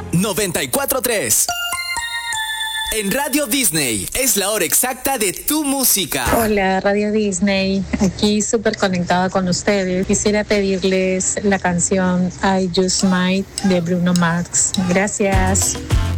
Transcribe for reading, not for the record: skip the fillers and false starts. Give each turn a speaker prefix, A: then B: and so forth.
A: 94.3. En Radio Disney es la hora exacta de tu música.
B: Hola, Radio Disney. Aquí súper conectada con ustedes. Quisiera pedirles la canción I Just Might de Bruno Mars. Gracias.